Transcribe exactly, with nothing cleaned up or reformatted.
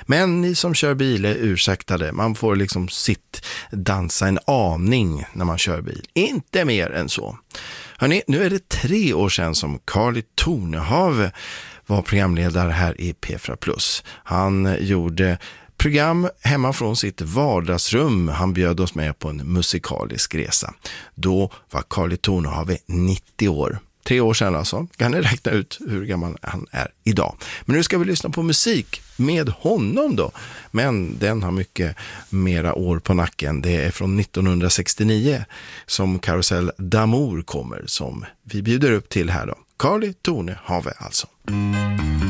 Men ni som kör bil är ursäktade. Man får liksom sitt dansa en aning när man kör bil. Inte mer än så. Hörrni, nu är det tre år sedan som Carly Tornehave var programledare här i P fyra Plus. Han gjorde program hemma från sitt vardagsrum. Han bjöd oss med på en musikalisk resa. Då var Carly Tornehave nittio år. Tre år sedan alltså. Kan ni räkna ut hur gammal han är idag. Men nu ska vi lyssna på musik med honom då. Men den har mycket mera år på nacken. Det är från nittonhundrasextionio som Karusell d'Amour kommer, som vi bjuder upp till här då. Carly Tornehave alltså.